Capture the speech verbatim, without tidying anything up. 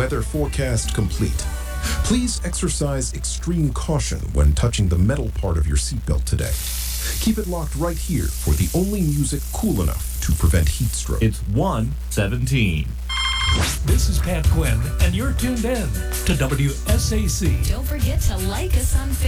Weather forecast complete. Please exercise extreme caution when touching the metal part of your seatbelt today. Keep it locked right here for the only music cool enough to prevent heat stroke. It's one seventeen. This is Pat Quinn, and you're tuned in to W S A C. Don't forget to like us on Facebook.